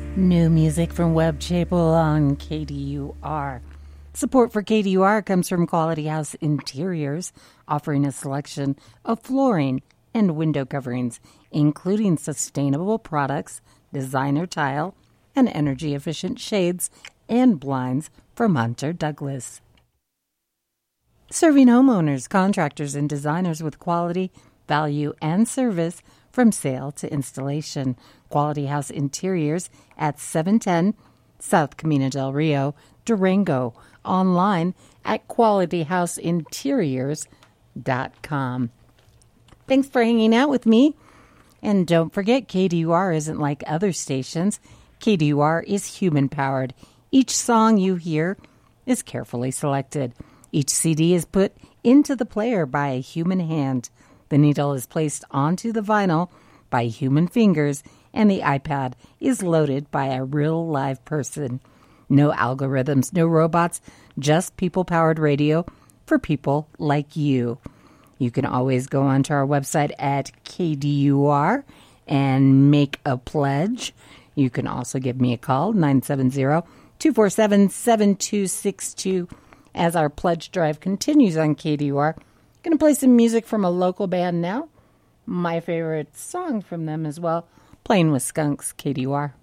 New music from Webb Chapel on KDUR. Support for KDUR comes from Quality House Interiors, offering a selection of flooring and window coverings, including sustainable products, designer tile, and energy-efficient shades and blinds from Hunter Douglas. Serving homeowners, contractors, and designers with quality, value, and service from sale to installation. Quality House Interiors at 710 South Camino del Rio, Durango. Online at qualityhouseinteriors.com. Thanks for hanging out with me. And don't forget, KDUR isn't like other stations. KDUR is human-powered. Each song you hear is carefully selected. Each CD is put into the player by a human hand. The needle is placed onto the vinyl by human fingers, and the iPad is loaded by a real live person. No algorithms, no robots, just people-powered radio for people like you. You can always go onto our website at KDUR and make a pledge. You can also give me a call, 970-247-7262, as our pledge drive continues on KDUR. Going to play some music from a local band now. My favorite song from them as well, Playing with Skunks, KDUR.